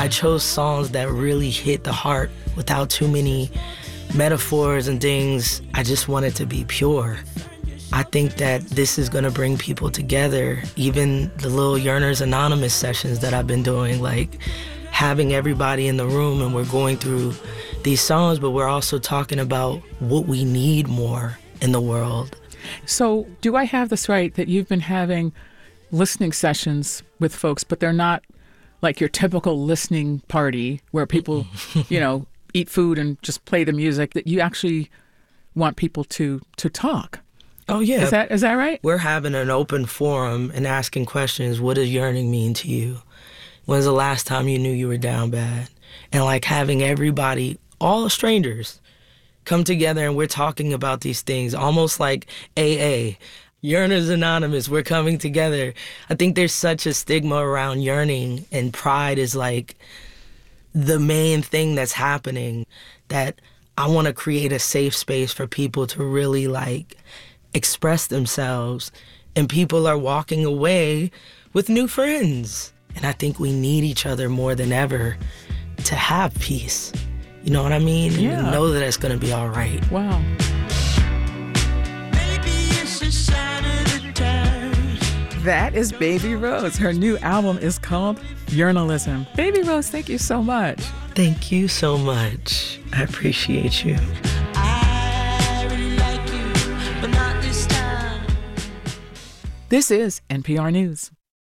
I chose songs that really hit the heart without too many metaphors and things. I just wanted to be pure. I think that this is gonna bring people together, even the little Yearners Anonymous sessions that I've been doing, like having everybody in the room and we're going through these songs, but we're also talking about what we need more in the world. So do I have this right that you've been having listening sessions with folks, but they're not like your typical listening party where people, eat food and just play the music, that you actually want people to talk? Oh, yeah. Is that right? We're having an open forum and asking questions. What does yearning mean to you? When's the last time you knew you were down bad? And like having everybody, all strangers, come together and we're talking about these things, almost like AA, Yearners Anonymous, we're coming together. I think there's such a stigma around yearning, and pride is like the main thing that's happening, that I want to create a safe space for people to really like express themselves, and people are walking away with new friends. And I think we need each other more than ever to have peace. You know what I mean? Yeah. And know that it's going to be all right. Wow. That is Baby Rose. Her new album is called Yearnalism. Baby Rose, thank you so much. Thank you so much. I appreciate you. I really like you, but not this time. This is NPR News.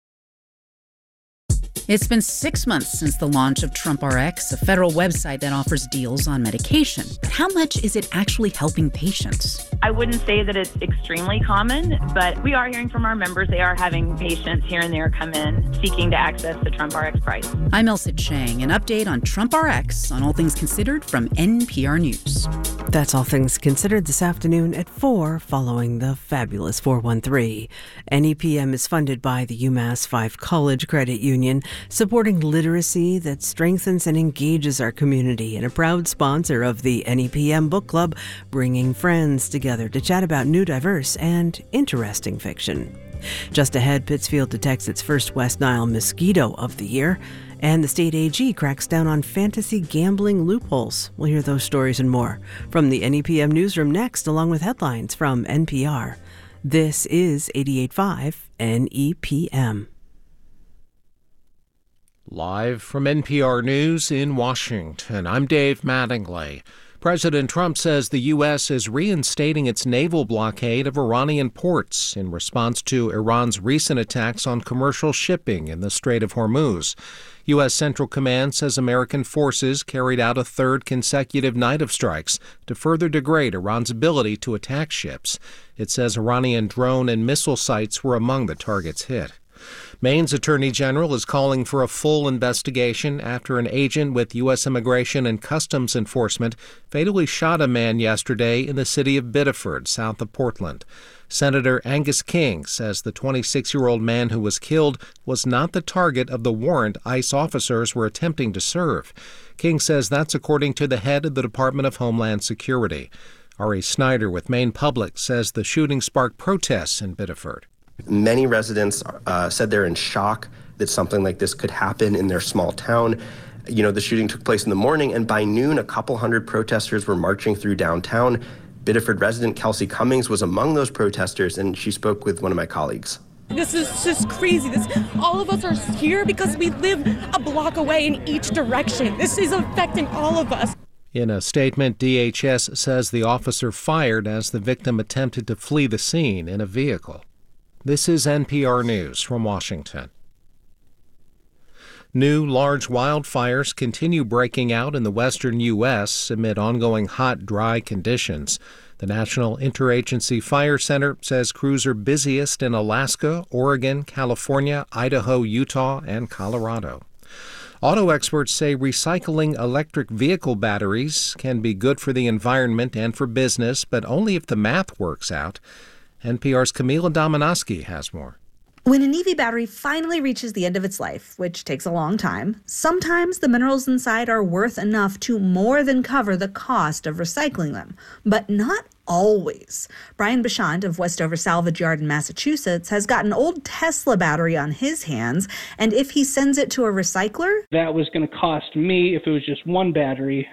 It's been 6 months since the launch of TrumpRx, a federal website that offers deals on medication. But how much is it actually helping patients? I wouldn't say that it's extremely common, but we are hearing from our members. They are having patients here and there come in seeking to access the TrumpRx price. I'm Elsa Chang. An update on TrumpRx on All Things Considered from NPR News. That's All Things Considered this afternoon at 4 following the fabulous 413. NEPM is funded by the UMass 5 College Credit Union, supporting literacy that strengthens and engages our community, and a proud sponsor of the NEPM Book Club, bringing friends together to chat about new, diverse, and interesting fiction. Just ahead, Pittsfield detects its first West Nile mosquito of the year, and the state AG cracks down on fantasy gambling loopholes. We'll hear those stories and more from the NEPM newsroom next, along with headlines from NPR. This is 88.5 NEPM. Live from NPR News in Washington, I'm Dave Mattingly. President Trump says the U.S. is reinstating its naval blockade of Iranian ports in response to Iran's recent attacks on commercial shipping in the Strait of Hormuz. U.S. Central Command says American forces carried out a third consecutive night of strikes to further degrade Iran's ability to attack ships. It says Iranian drone and missile sites were among the targets hit. Maine's Attorney General is calling for a full investigation after an agent with U.S. Immigration and Customs Enforcement fatally shot a man yesterday in the city of Biddeford, south of Portland. Senator Angus King says the 26-year-old man who was killed was not the target of the warrant ICE officers were attempting to serve. King says that's according to the head of the Department of Homeland Security. Ari Snyder with Maine Public says the shooting sparked protests in Biddeford. Many residents said they're in shock that something like this could happen in their small town. The shooting took place in the morning, and by noon, a couple hundred protesters were marching through downtown. Biddeford resident Kelsey Cummings was among those protesters, and she spoke with one of my colleagues. This is just crazy. All of us are here because we live a block away in each direction. This is affecting all of us. In a statement, DHS says the officer fired as the victim attempted to flee the scene in a vehicle. This is NPR News from Washington. New large wildfires continue breaking out in the western U.S. amid ongoing hot, dry conditions. The National Interagency Fire Center says crews are busiest in Alaska, Oregon, California, Idaho, Utah, and Colorado. Auto experts say recycling electric vehicle batteries can be good for the environment and for business, but only if the math works out. NPR's Camila Dominowski has more. When an EV battery finally reaches the end of its life, which takes a long time, sometimes the minerals inside are worth enough to more than cover the cost of recycling them. But not always. Brian Bashant of Westover Salvage Yard in Massachusetts has got an old Tesla battery on his hands, and if he sends it to a recycler, that was going to cost me, if it was just one battery,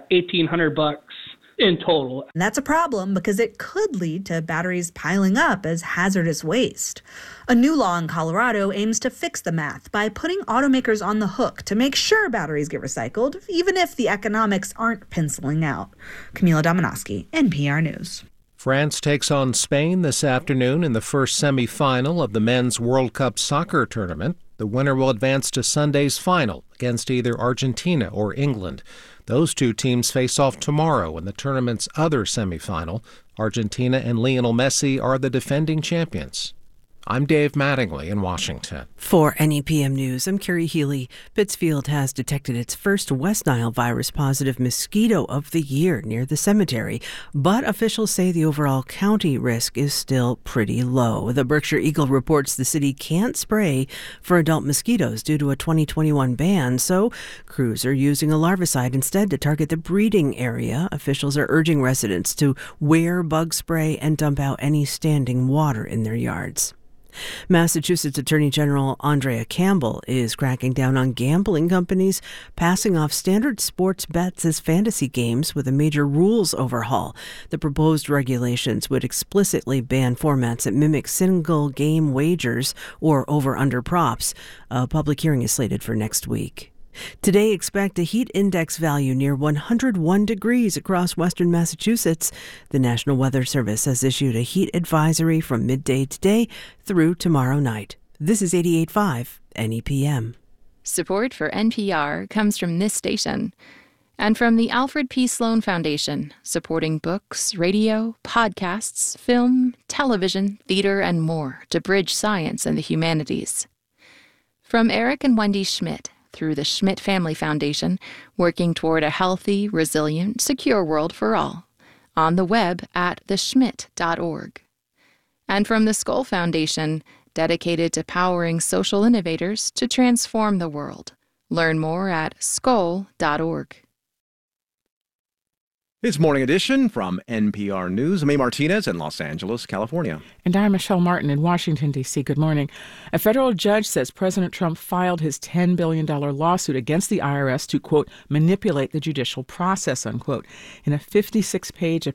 $1,800 in total. And that's a problem because it could lead to batteries piling up as hazardous waste. A new law in Colorado aims to fix the math by putting automakers on the hook to make sure batteries get recycled, even if the economics aren't penciling out. Camila Dominowski, NPR News. France takes on Spain this afternoon in the first semifinal of the Men's World Cup soccer tournament. The winner will advance to Sunday's final against either Argentina or England. Those two teams face off tomorrow in the tournament's other semifinal. Argentina and Lionel Messi are the defending champions. I'm Dave Mattingly in Washington. For NEPM News, I'm Carrie Healy. Pittsfield has detected its first West Nile virus-positive mosquito of the year near the cemetery, but officials say the overall county risk is still pretty low. The Berkshire Eagle reports the city can't spray for adult mosquitoes due to a 2021 ban, so crews are using a larvicide instead to target the breeding area. Officials are urging residents to wear bug spray and dump out any standing water in their yards. Massachusetts Attorney General Andrea Campbell is cracking down on gambling companies passing off standard sports bets as fantasy games with a major rules overhaul. The proposed regulations would explicitly ban formats that mimic single game wagers or over-under props. A public hearing is slated for next week. Today, expect a heat index value near 101 degrees across western Massachusetts. The National Weather Service has issued a heat advisory from midday today through tomorrow night. This is 88.5 NEPM. Support for NPR comes from this station and from the Alfred P. Sloan Foundation, supporting books, radio, podcasts, film, television, theater, and more to bridge science and the humanities. From Eric and Wendy Schmidt, through the Schmidt Family Foundation, working toward a healthy, resilient, secure world for all. On the web at theschmidt.org. And from the Skoll Foundation, dedicated to powering social innovators to transform the world. Learn more at skoll.org. It's Morning Edition from NPR News. I'm A. Martinez in Los Angeles, California. And I'm Michelle Martin in Washington, D.C. Good morning. A federal judge says President Trump filed his $10 billion lawsuit against the IRS to, quote, manipulate the judicial process, unquote. In a 56-page